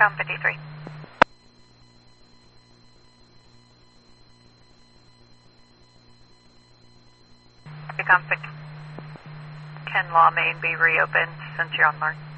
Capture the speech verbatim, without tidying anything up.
Recon fifty-three. Recon fifty. Can Law Main be reopened since you're on mark?